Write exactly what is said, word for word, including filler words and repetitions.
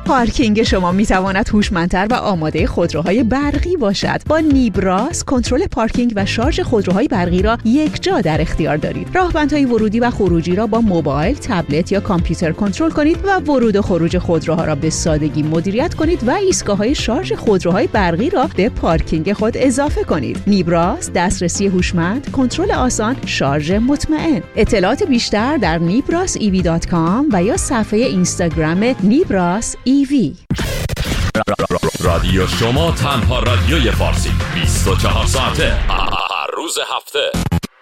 پارکینگ شما میتواند هوشمندتر و آماده خودروهای برقی باشد. با نیبراس کنترل پارکینگ و شارژ خودروهای برقی را یک جا در اختیار دارید. راهبندهای ورودی و خروجی را با موبایل، تبلت یا کامپیوتر کنترل کنید و ورود و خروج خودروها را به سادگی مدیریت کنید و ایستگاه‌های شارژ خودروهای برقی را به پارکینگ خود اضافه کنید. نیبراس، دسترسی هوشمند، کنترل آسان، شارژ مطمئن. اطلاعات بیشتر در نیبراس ای وی دات کام و یا صفحه اینستاگرام نیبراس ای وی. رادیو شما تنها رادیوی فارسی بیست و چهار ساعته هر روز هفته.